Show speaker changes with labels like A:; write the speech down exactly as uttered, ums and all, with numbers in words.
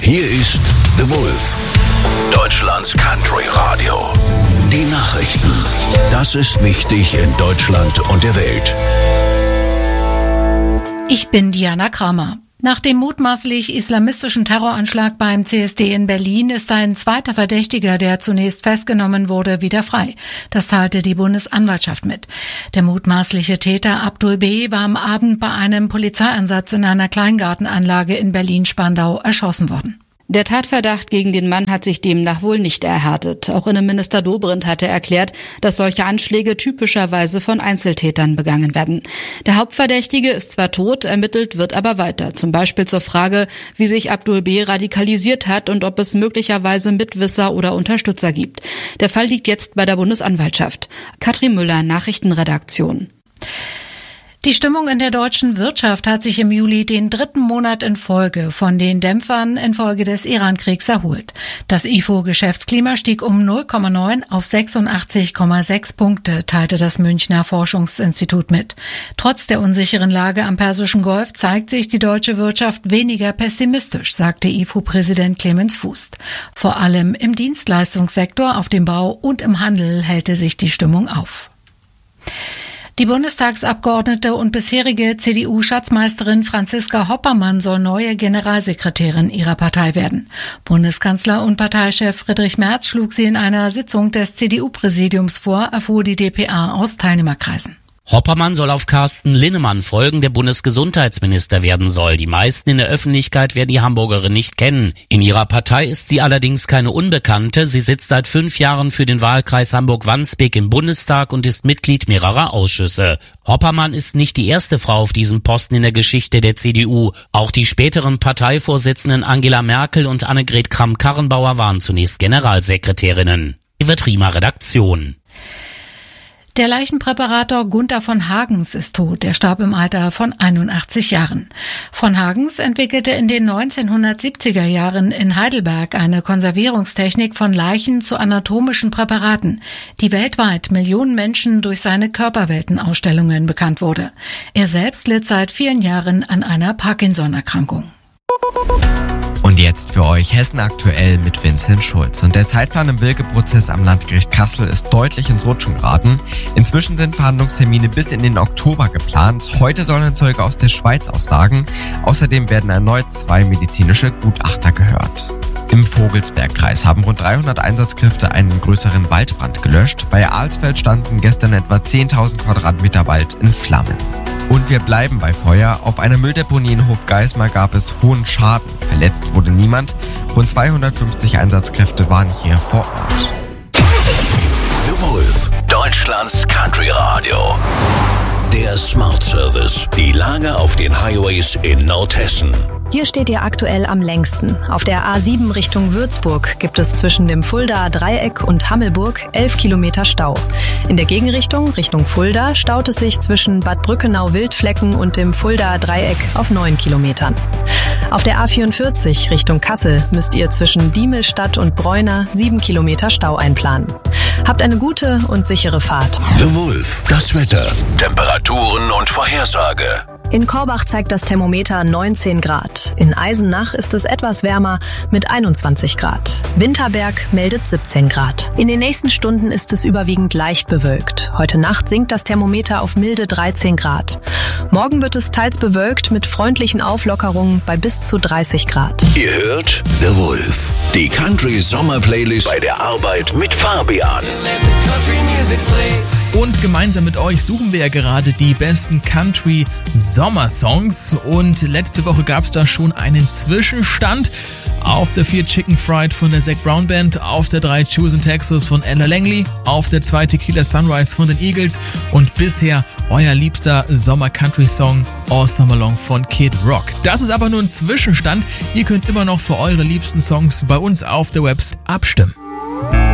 A: Hier ist The Wolf, Deutschlands Country Radio. Die Nachrichten. Das ist wichtig in Deutschland und der Welt.
B: Ich bin Diana Kramer. Nach dem mutmaßlich islamistischen Terroranschlag beim C S D in Berlin ist ein zweiter Verdächtiger, der zunächst festgenommen wurde, wieder frei. Das teilte die Bundesanwaltschaft mit. Der mutmaßliche Täter Abdul B. war am Abend bei einem Polizeieinsatz in einer Kleingartenanlage in Berlin-Spandau erschossen worden.
C: Der Tatverdacht gegen den Mann hat sich demnach wohl nicht erhärtet. Auch Innenminister Dobrindt hatte erklärt, dass solche Anschläge typischerweise von Einzeltätern begangen werden. Der Hauptverdächtige ist zwar tot, ermittelt wird aber weiter. Zum Beispiel zur Frage, wie sich Abdul B. radikalisiert hat und ob es möglicherweise Mitwisser oder Unterstützer gibt. Der Fall liegt jetzt bei der Bundesanwaltschaft. Katrin Müller, Nachrichtenredaktion.
B: Die Stimmung in der deutschen Wirtschaft hat sich im Juli den dritten Monat in Folge von den Dämpfern infolge des Iran-Kriegs erholt. Das I F O-Geschäftsklima stieg um null Komma neun auf sechsundachtzig Komma sechs Punkte, teilte das Münchner Forschungsinstitut mit. Trotz der unsicheren Lage am Persischen Golf zeigt sich die deutsche Wirtschaft weniger pessimistisch, sagte I F O-Präsident Clemens Fuß. Vor allem im Dienstleistungssektor, auf dem Bau und im Handel hellte sich die Stimmung auf. Die Bundestagsabgeordnete und bisherige C D U-Schatzmeisterin Franziska Hoppermann soll neue Generalsekretärin ihrer Partei werden. Bundeskanzler und Parteichef Friedrich Merz schlug sie in einer Sitzung des C D U-Präsidiums vor, erfuhr die d p a aus Teilnehmerkreisen.
D: Hoppermann soll auf Carsten Linnemann folgen, der Bundesgesundheitsminister werden soll. Die meisten in der Öffentlichkeit werden die Hamburgerin nicht kennen. In ihrer Partei ist sie allerdings keine Unbekannte. Sie sitzt seit fünf Jahren für den Wahlkreis Hamburg-Wandsbek im Bundestag und ist Mitglied mehrerer Ausschüsse. Hoppermann ist nicht die erste Frau auf diesem Posten in der Geschichte der C D U. Auch die späteren Parteivorsitzenden Angela Merkel und Annegret Kramp-Karrenbauer waren zunächst Generalsekretärinnen. Evertriemer Redaktion.
B: Der Leichenpräparator Gunther von Hagens ist tot. Er starb im Alter von einundachtzig Jahren. Von Hagens entwickelte in den neunzehnhundertsiebziger Jahren in Heidelberg eine Konservierungstechnik von Leichen zu anatomischen Präparaten, die weltweit Millionen Menschen durch seine Körperweltenausstellungen bekannt wurde. Er selbst litt seit vielen Jahren an einer Parkinson-Erkrankung.
E: Und jetzt für euch Hessen aktuell mit Vincent Schulz. Und der Zeitplan im Wilke-Prozess am Landgericht Kassel ist deutlich ins Rutschen geraten. Inzwischen sind Verhandlungstermine bis in den Oktober geplant. Heute sollen ein Zeuge aus der Schweiz aussagen. Außerdem werden erneut zwei medizinische Gutachter gehört. Im Vogelsbergkreis haben rund dreihundert Einsatzkräfte einen größeren Waldbrand gelöscht. Bei Alsfeld standen gestern etwa zehntausend Quadratmeter Wald in Flammen. Und wir bleiben bei Feuer. Auf einer Mülldeponie in Hofgeismar gab es hohen Schaden. Verletzt wurde niemand. Rund zweihundertfünfzig Einsatzkräfte waren hier vor Ort.
A: The Wolf, Deutschlands Country Radio. Der Smart Service. Die Lage auf den Highways in Nordhessen.
F: Hier steht ihr aktuell am längsten. Auf der A sieben Richtung Würzburg gibt es zwischen dem Fuldaer Dreieck und Hammelburg elf Kilometer Stau. In der Gegenrichtung, Richtung Fulda, staut es sich zwischen Bad Brückenau-Wildflecken und dem Fuldaer Dreieck auf neun Kilometern. Auf der A vierundvierzig Richtung Kassel müsst ihr zwischen Diemelstadt und Bräuner sieben Kilometer Stau einplanen. Habt eine gute und sichere Fahrt.
A: The Wolf, das Wetter, Temperaturen und Vorhersage.
F: In Korbach zeigt das Thermometer neunzehn Grad. In Eisenach ist es etwas wärmer mit einundzwanzig Grad. Winterberg meldet siebzehn Grad. In den nächsten Stunden ist es überwiegend leicht bewölkt. Heute Nacht sinkt das Thermometer auf milde dreizehn Grad. Morgen wird es teils bewölkt mit freundlichen Auflockerungen bei bis zu dreißig Grad.
A: Ihr hört The Wolf, die Country Sommer Playlist bei der Arbeit mit Fabian.
G: Und gemeinsam mit euch suchen wir ja gerade die besten Country-Sommersongs. Und letzte Woche gab es da schon einen Zwischenstand. Auf der vier Chicken Fried von der Zac Brown Band, auf der drei Choose in Texas von Ella Langley, auf der zwei Tequila Sunrise von den Eagles und bisher euer liebster Sommer-Country-Song All Summer Long von Kid Rock. Das ist aber nur ein Zwischenstand. Ihr könnt immer noch für eure liebsten Songs bei uns auf der Website abstimmen.